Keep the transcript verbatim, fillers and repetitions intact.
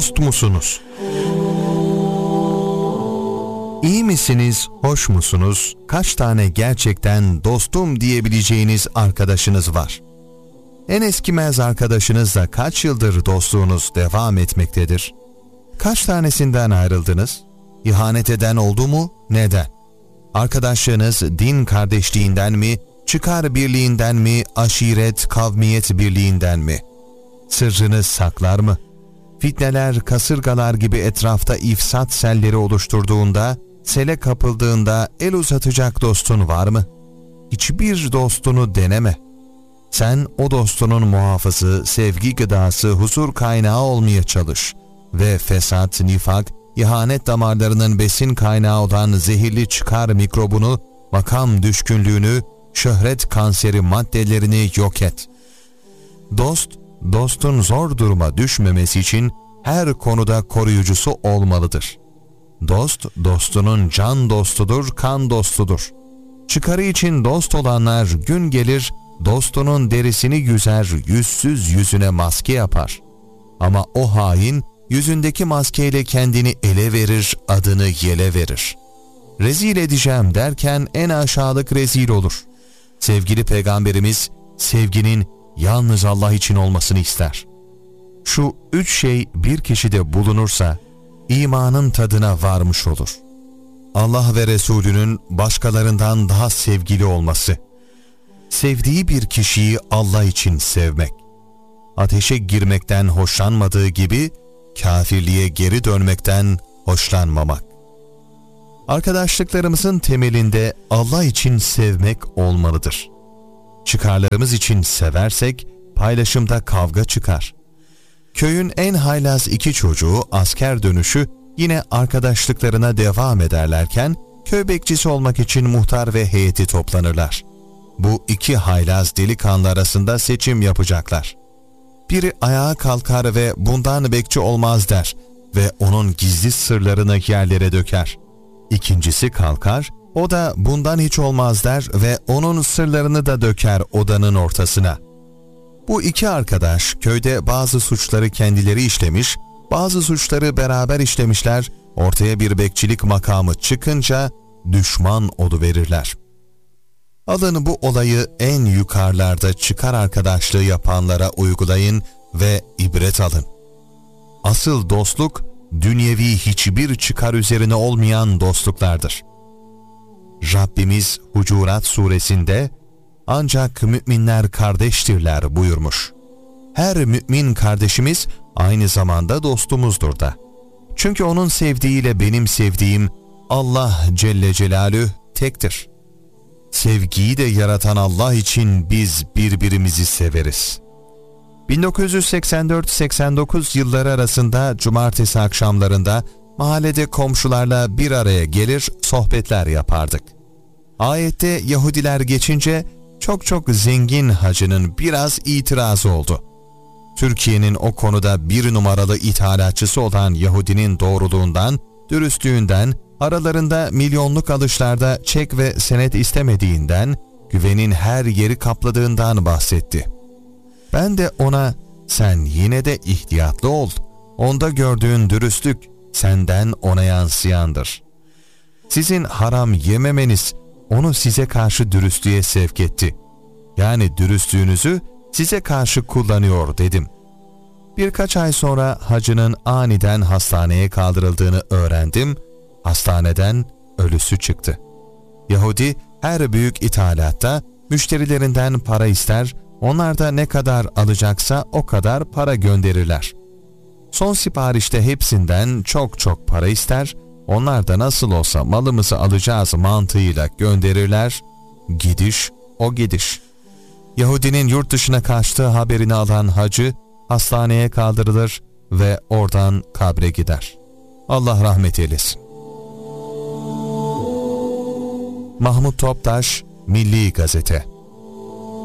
dost musunuz? İyi misiniz, hoş musunuz? Kaç tane gerçekten dostum diyebileceğiniz arkadaşınız var? En eskimez arkadaşınızla kaç yıldır dostluğunuz devam etmektedir? Kaç tanesinden ayrıldınız? İhanet eden oldu mu? Neden? Arkadaşlığınız din kardeşliğinden mi, çıkar birliğinden mi, aşiret, kavmiyet birliğinden mi? Sırrınız saklar mı? Fitneler, kasırgalar gibi etrafta ifsat selleri oluşturduğunda, sele kapıldığında el uzatacak dostun var mı? Hiçbir dostunu deneme. Sen o dostunun muhafızı, sevgi gıdası, huzur kaynağı olmaya çalış ve fesat, nifak, ihanet damarlarının besin kaynağı olan zehirli çıkar mikrobunu, makam düşkünlüğünü, şöhret kanseri maddelerini yok et. Dost, dostun zor duruma düşmemesi için her konuda koruyucusu olmalıdır. Dost, dostunun can dostudur, kan dostudur. Çıkarı için dost olanlar gün gelir, dostunun derisini yüzer, yüzsüz yüzüne maske yapar. Ama o hain, yüzündeki maskeyle kendini ele verir, adını yele verir. Rezil edeceğim derken en aşağılık rezil olur. Sevgili Peygamberimiz, sevginin yalnız Allah için olmasını ister. Şu üç şey bir kişide bulunursa, imanın tadına varmış olur. Allah ve Resulünün başkalarından daha sevgili olması. Sevdiği bir kişiyi Allah için sevmek. Ateşe girmekten hoşlanmadığı gibi, kafirliğe geri dönmekten hoşlanmamak. Arkadaşlıklarımızın temelinde Allah için sevmek olmalıdır. Çıkarlarımız için seversek paylaşımda kavga çıkar. Köyün en haylaz iki çocuğu asker dönüşü yine arkadaşlıklarına devam ederlerken köy bekçisi olmak için muhtar ve heyeti toplanırlar. Bu iki haylaz delikanlı arasında seçim yapacaklar. Biri ayağa kalkar ve bundan bekçi olmaz der ve onun gizli sırlarını yerlere döker. İkincisi kalkar, o da bundan hiç olmaz der ve onun sırlarını da döker odanın ortasına. Bu iki arkadaş köyde bazı suçları kendileri işlemiş, bazı suçları beraber işlemişler, ortaya bir bekçilik makamı çıkınca düşman oluverirler. Alın bu olayı en yukarılarda çıkar arkadaşlığı yapanlara uygulayın ve ibret alın. Asıl dostluk, dünyevi hiçbir çıkar üzerine olmayan dostluklardır. Rabbimiz Hucurat suresinde, ancak müminler kardeştirler buyurmuş. Her mümin kardeşimiz aynı zamanda dostumuzdur da. Çünkü onun sevdiğiyle benim sevdiğim Allah Celle Celaluhu tektir. Sevgiyi de yaratan Allah için biz birbirimizi severiz. bin dokuz yüz seksen dört seksen dokuz yılları arasında cumartesi akşamlarında mahallede komşularla bir araya gelir sohbetler yapardık. Ayette Yahudiler geçince çok çok zengin hacının biraz itirazı oldu. Türkiye'nin o konuda bir numaralı ithalatçısı olan Yahudinin doğruluğundan, dürüstlüğünden, aralarında milyonluk alışlarda çek ve senet istemediğinden, güvenin her yeri kapladığından bahsetti. Ben de ona, sen yine de ihtiyatlı ol, onda gördüğün dürüstlük senden ona yansıyandır. Sizin haram yememeniz onu size karşı dürüstlüğe sevk etti. Yani dürüstlüğünüzü size karşı kullanıyor dedim. Birkaç ay sonra hacının aniden hastaneye kaldırıldığını öğrendim. Hastaneden ölüsü çıktı. Yahudi her büyük ithalatta müşterilerinden para ister, onlar da ne kadar alacaksa o kadar para gönderirler. Son siparişte hepsinden çok çok para ister, onlar da nasıl olsa malımızı alacağız mantığıyla gönderirler, gidiş o gidiş. Yahudinin yurt dışına kaçtığı haberini alan hacı hastaneye kaldırılır ve oradan kabre gider. Allah rahmet eylesin. Mahmut Toptaş, Milli Gazete.